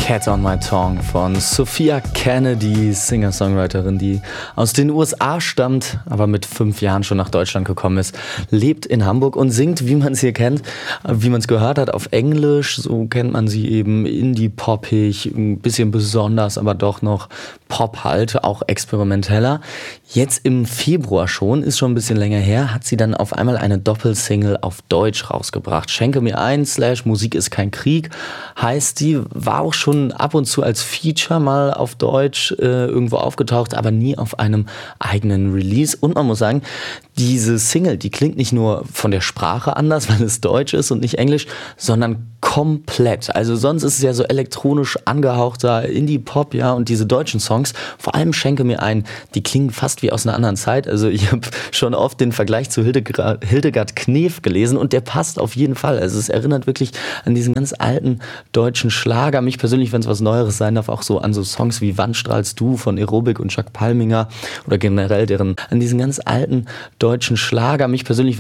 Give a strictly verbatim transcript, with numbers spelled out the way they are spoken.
Cat on My Tongue von Sophia Kennedy, Singer-Songwriterin, die aus den U S A stammt, aber mit fünf Jahren schon nach Deutschland gekommen ist, lebt in Hamburg und singt, wie man es hier kennt, wie man es gehört hat, auf Englisch. So kennt man sie eben indie-poppig, ein bisschen besonders, aber doch noch Pop halt, auch experimenteller. Jetzt im Februar schon, ist schon ein bisschen länger her, hat sie dann auf einmal eine Doppelsingle auf Deutsch rausgebracht. Schenke mir ein, slash Musik ist kein Krieg, heißt die, war auch schon ab und zu als Feature mal auf Deutsch äh, irgendwo aufgetaucht, aber nie auf einem eigenen Release. Und man muss sagen, diese Single, die klingt nicht nur von der Sprache anders, weil es Deutsch ist und nicht Englisch, sondern komplett. Also sonst ist es ja so elektronisch angehauchter Indie-Pop, ja, und diese deutschen Songs, vor allem Schenke mir ein, die klingen fast wie aus einer anderen Zeit. Also ich habe schon oft den Vergleich zu Hildegard, Hildegard Knef gelesen und der passt auf jeden Fall. Also es erinnert wirklich an diesen ganz alten deutschen Schlager. Mich persönlich, wenn es was Neueres sein darf, auch so an so Songs wie Wann strahlst du von Aerobic und Jacques Palminger oder generell deren, an diesen ganz alten deutschen Schlager. Mich persönlich